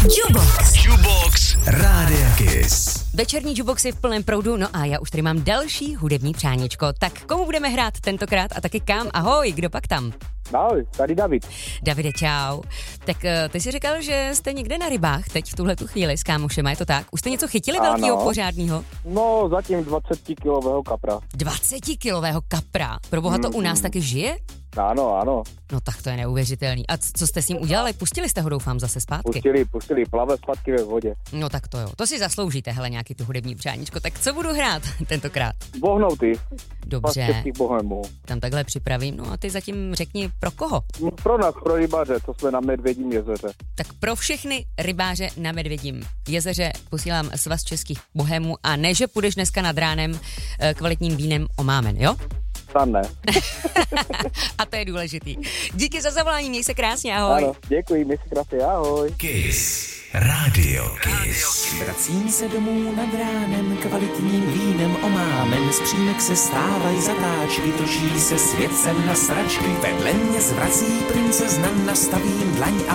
Jukebox Rádia Kiss. Večerní jukebox je v plném proudu, no a já už tady mám další hudební přáníčko. Tak komu budeme hrát tentokrát a taky kam? Ahoj, kdo pak tam? Ahoj, tady David. Davide, čau. Tak ty jsi říkal, že jste někde na rybách teď v tuhletu chvíli s kámošema, je to tak? Už jste něco chytili velkýho, pořádnýho? No, zatím 20-kilového kapra. 20-kilového kapra? Proboha, to u nás taky žije? Ano. No tak to je neuvěřitelný. A co jste s ním udělali? Pustili jste ho, doufám, zase zpátky? Pustili, plave zpátky ve vodě. No tak to jo, to si zasloužíte, hele, nějaký tu hudební přáníčko. Tak co budu hrát tentokrát? Bohnouty. Dobře, bohemů. tam takhle připravím. No a ty zatím řekni, pro koho? No, pro nás, pro rybáře, co jsme na Medvědím jezeře. Tak pro všechny rybáře na Medvědím jezeře posílám Svaz českých bohemů a ne, že půjdeš dneska nad ránem kvalitním vínem omámen, jo? Ne. A to je důležitý. Díky za zavolání, měj se krásně, ahoj. Ano, děkuji, měj se krásně, ahoj. Kiss Radio Kiss. Vracím se domů nad ránem, kvalitním vínem omámen. Z přímek se stávají zatáčky, točí se svět sem na sračky. Vedle mě zvrací princezna, nastavím dlaň a